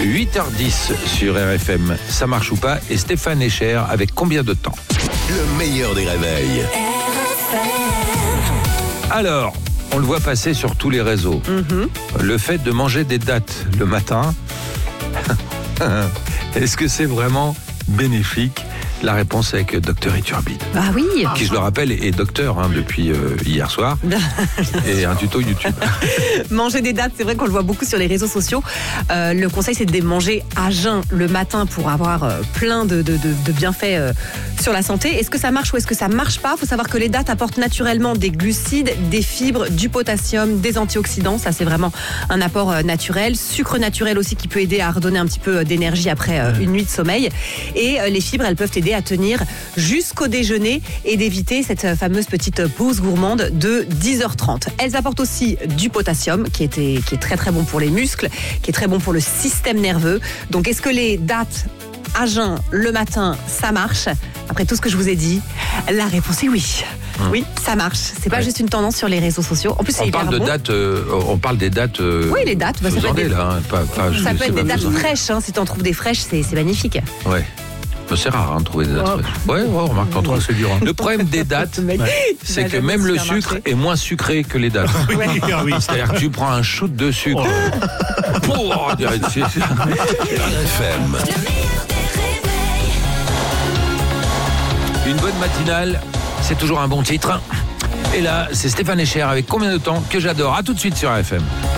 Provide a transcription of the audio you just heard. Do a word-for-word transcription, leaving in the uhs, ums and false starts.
huit heures dix sur R F M. Ça marche ou pas? Et Stéphane Echer avec combien de temps? Le meilleur des réveils. Alors, on le voit passer sur tous les réseaux. Mm-hmm. Le fait de manger des dattes le matin, est-ce que c'est vraiment bénéfique? La réponse est avec Docteur Iturbide. Ah oui. Qui, je le rappelle, est docteur hein, depuis euh, hier soir. Et un tuto YouTube. Manger des dattes, c'est vrai qu'on le voit beaucoup sur les réseaux sociaux. Euh, le conseil, c'est de les manger à jeun le matin pour avoir euh, plein de, de, de, de bienfaits euh, sur la santé. Est-ce que ça marche ou est-ce que ça marche pas? Il faut savoir que les dattes apportent naturellement des glucides, des fibres, du potassium, des antioxydants. Ça, c'est vraiment un apport euh, naturel. Sucre naturel aussi qui peut aider à redonner un petit peu d'énergie après euh, une nuit de sommeil. Et euh, les fibres, elles peuvent aider à tenir jusqu'au déjeuner et d'éviter cette fameuse petite pause gourmande de dix heures trente. Elles apportent aussi du potassium qui, était, qui est très très bon pour les muscles, qui est très bon pour le système nerveux. Donc est-ce que les dattes à jeun le matin, ça marche? Après tout ce que je vous ai dit, la réponse est oui. Mmh. Oui, ça marche. C'est pas ouais. juste une tendance sur les réseaux sociaux. En plus, c'est on hyper parle de bon. dates. Euh, on parle des dates. Euh, oui, les dates. Bah, ça peut être des, là, hein, pas, pas, ça peut être des dates faisandées. fraîches. Hein, si tu en trouves des fraîches, c'est, c'est magnifique. Ouais. C'est rare hein, de trouver des dates oh. fraîches. Ouais, ouais, on remarque qu'en trouve, c'est dur. Hein. Le problème des dates, c'est que même le sucre est moins sucré que les dates. Oui, oui. C'est-à-dire que tu prends un shoot de sucre. Oh. Oh, on dirait que c'est... R F M. Une bonne matinale, c'est toujours un bon titre. Et là, c'est Stéphane Echer avec combien de temps que j'adore. À tout de suite sur R F M.